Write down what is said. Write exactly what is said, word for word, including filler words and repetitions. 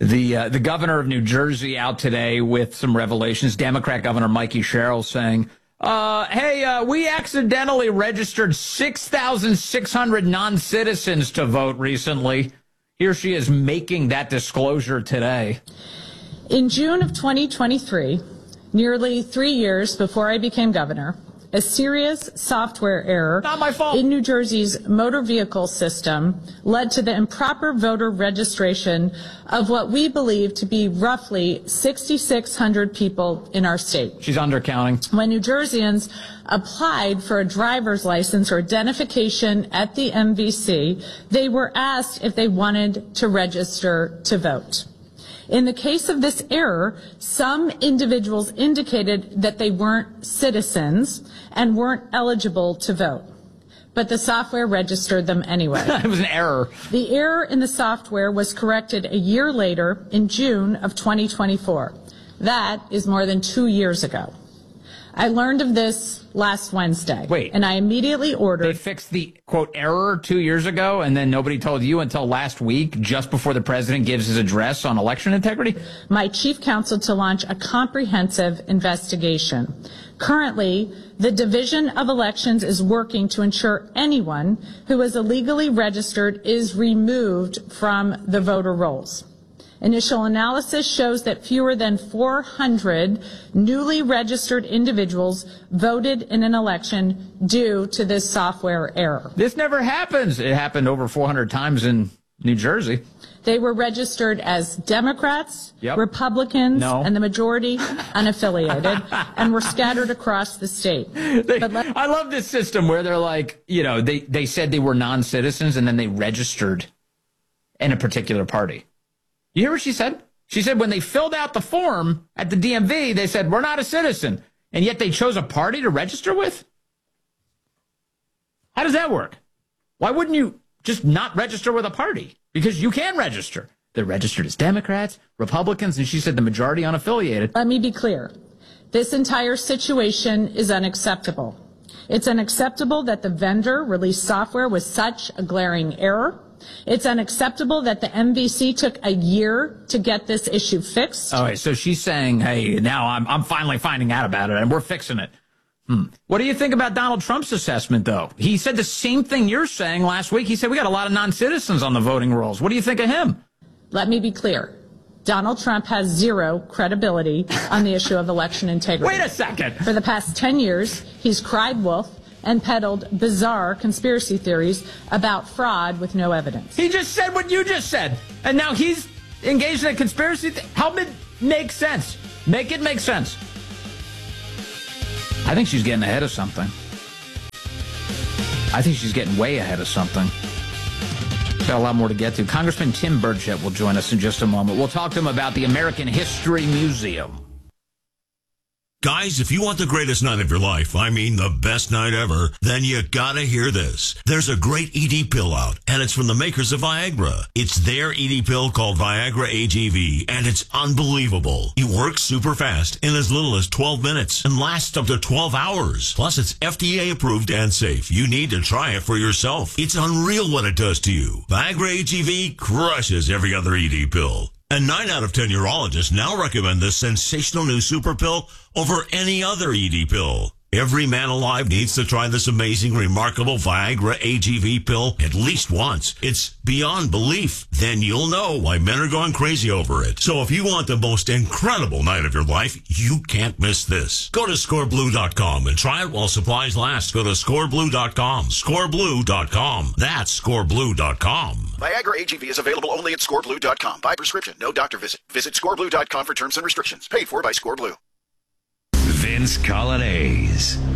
The uh, the governor of New Jersey out today with some revelations. Democrat Governor Mikey Sherrill saying, uh, hey, uh, we accidentally registered six thousand six hundred non-citizens to vote recently. Here she is making that disclosure today. In June of twenty twenty-three, nearly three years before I became governor, a serious software error Not my fault. in New Jersey's motor vehicle system led to the improper voter registration of what we believe to be roughly six thousand six hundred people in our state. She's undercounting. When New Jerseyans applied for a driver's license or identification at the M V C, they were asked if they wanted to register to vote. In the case of this error, some individuals indicated that they weren't citizens and weren't eligible to vote, but the software registered them anyway. It was an error. The error in the software was corrected a year later in June of twenty twenty-four. That is more than two years ago. I learned of this last Wednesday. Wait. And I immediately ordered... They fixed the, quote, error two years ago, and then nobody told you until last week, just before the president gives his address on election integrity? my chief counsel to launch a comprehensive investigation. Currently, the Division of Elections is working to ensure anyone who is illegally registered is removed from the voter rolls. Initial analysis shows that fewer than four hundred newly registered individuals voted in an election due to this software error. This never happens. It happened over four hundred times in New Jersey. They were registered as Democrats, Yep. Republicans, No. and the majority unaffiliated, and were scattered across the state. They, But let- I love this system where they're like, you know, they, they said they were non-citizens, and then they registered in a particular party. You hear what she said? She said when they filled out the form at the D M V, they said, we're not a citizen. And yet they chose a party to register with? How does that work? Why wouldn't you just not register with a party? Because you can register. They're registered as Democrats, Republicans, and she said the majority unaffiliated. Let me be clear. This entire situation is unacceptable. It's unacceptable that the vendor released software with such a glaring error. It's unacceptable that the M V C took a year to get this issue fixed. All right, so she's saying, hey, now I'm I'm finally finding out about it, and we're fixing it. Hmm. What do you think about Donald Trump's assessment, though? He said the same thing you're saying last week. He said we got a lot of non-citizens on the voting rolls. What do you think of him? Let me be clear. Donald Trump has zero credibility on the issue of election integrity. Wait a second. For the past ten years, he's cried wolf and peddled bizarre conspiracy theories about fraud with no evidence. He just said what you just said, and now he's engaged in a conspiracy. Th- Help it make sense. Make it make sense. I think she's getting ahead of something. I think she's getting way ahead of something. Got a lot more to get to. Congressman Tim Burchett will join us in just a moment. We'll talk to him about the American History Museum. Guys, if you want the greatest night of your life, I mean the best night ever, then you gotta hear this. There's a great E D pill out, and it's from the makers of Viagra. It's their E D pill called Viagra A G V, and it's unbelievable. It works super fast in as little as twelve minutes and lasts up to twelve hours. Plus, it's F D A approved and safe. You need to try it for yourself. It's unreal what it does to you. Viagra A G V crushes every other E D pill. And nine out of ten urologists now recommend this sensational new super pill over any other E D pill. Every man alive needs to try this amazing, remarkable Viagra A G V pill at least once. It's beyond belief. Then you'll know why men are going crazy over it. So if you want the most incredible night of your life, you can't miss this. Go to score blue dot com and try it while supplies last. Go to score blue dot com. score blue dot com. That's score blue dot com. Viagra A G V is available only at score blue dot com. By prescription, no doctor visit. Visit score blue dot com for terms and restrictions. Paid for by ScoreBlue. Vince Colonnese,